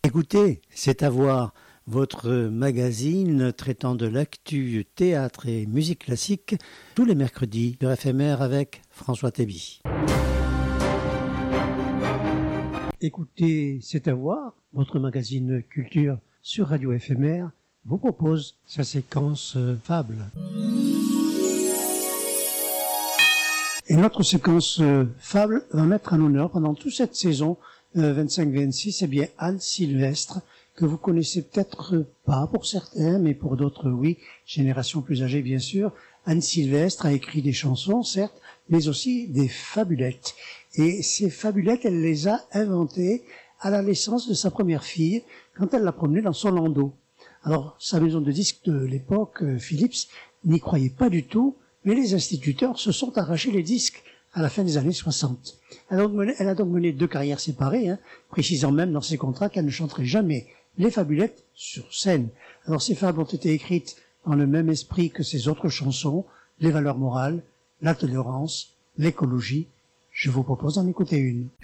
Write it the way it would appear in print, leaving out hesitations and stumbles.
Écoutez, c'est à voir votre magazine traitant de l'actu théâtre et musique classique tous les mercredis sur FMR avec François Théby. Écoutez, c'est à voir, votre magazine culture sur Radio FMR vous propose sa séquence Fable. Et notre séquence Fable va mettre en honneur pendant toute cette saison 25-26, eh bien Anne Sylvestre, que vous connaissez peut-être pas pour certains, mais pour d'autres oui, génération plus âgée bien sûr. Anne Sylvestre a écrit des chansons, certes, mais aussi des fabulettes. Et ces fabulettes, elle les a inventées à la naissance de sa première fille, quand elle l'a promenée dans son landau. Alors, sa maison de disques de l'époque, Philips, n'y croyait pas du tout, mais les instituteurs se sont arrachés les disques à la fin des années 60. Elle a donc mené 2 carrières séparées, précisant même dans ses contrats qu'elle ne chanterait jamais les fabulettes sur scène. Alors ces fables ont été écrites dans le même esprit que ses autres chansons, les valeurs morales, la tolérance, l'écologie. Je vous propose d'en écouter une.